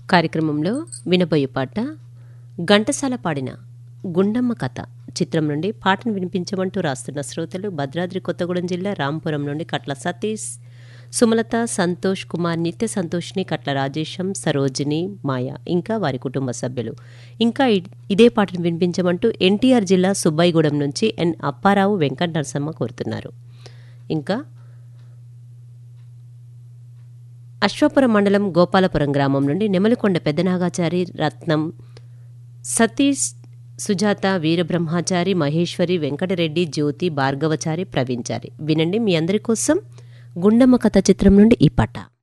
కార్యక్రమంలో వినబోయే పాట ఘంటసాల పాడిన గుండమ్మ కథ చిత్రం నుండి పాటను వినిపించమంటూ రాస్తున్న శ్రోతలు భద్రాద్రి కొత్తగూడెం జిల్లా రాంపురం నుండి కట్ల సతీష్, సుమలత, సంతోష్ కుమార్, నిత్య సంతోష్ని, కట్ల రాజేశం, సరోజిని, మాయ ఇంకా వారి కుటుంబ సభ్యులు. ఇంకా ఇదే పాటను వినిపించమంటూ ఎన్టీఆర్ జిల్లా సుబ్బాయిగూడెం నుంచి ఎన్ అప్పారావు, వెంకట నరసమ్మ కోరుతున్నారు. ఇంకా అశ్వాపురం మండలం గోపాలపురం గ్రామం నుండి నెమలికొండ పెద్దనాగాచారి, రత్నం, సతీష్, సుజాత, వీరబ్రహ్మచారి, మహేశ్వరి, వెంకటరెడ్డి, జ్యోతి, భార్గవచారి, ప్రవీణ్చారి. వినండి, మీ అందరి కోసం గుండమ్మ కథ చిత్రం నుండి ఈ పాట.